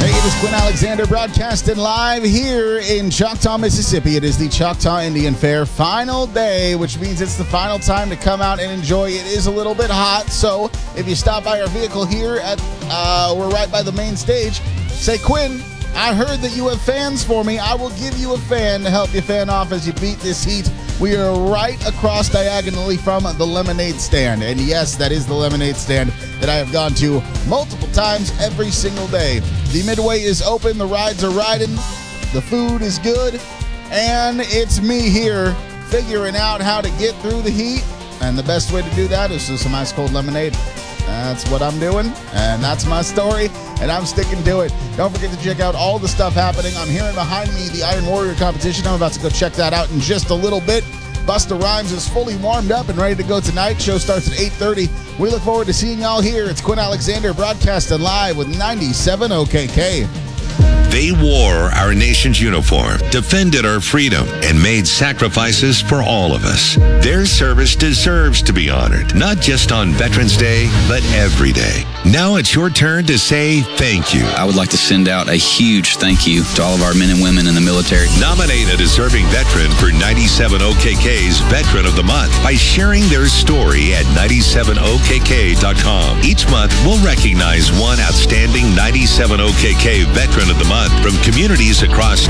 Hey, it is Quinn Alexander broadcasting live here in Choctaw, Mississippi. It is the Choctaw Indian Fair final day, which means it's the final time to come out and enjoy. It is a little bit hot, so if you stop by our vehicle here at, we're right by the main stage, say, Quinn, I heard that you have fans for me. I will give you a fan to help you fan off as you beat this heat. We are right across diagonally from the lemonade stand. And yes, that is the lemonade stand that I have gone to multiple times every single day. The midway is open, the rides are riding, the food is good, and it's me here figuring out how to get through the heat. And the best way to do that is with some ice cold lemonade. That's what I'm doing, and that's my story, and I'm sticking to it. Don't forget to check out all the stuff happening. I'm hearing behind me the Iron Warrior competition. I'm about to go check that out in just a little bit. Busta Rhymes is fully warmed up and ready to go tonight. Show starts at 8:30. We look forward to seeing y'all here. It's Quinn Alexander broadcasting live with 97 OKK. They wore our nation's uniform, defended our freedom, and made sacrifices for all of us. Their service deserves to be honored, not just on Veterans Day, but every day. Now it's your turn to say thank you. I would like to send out a huge thank you to all of our men and women in the military. Nominate a deserving veteran for 97 OKK's Veteran of the Month by sharing their story at 97okk.com. Each month, we'll recognize one outstanding 97 OKK Veteran of the Month from communities across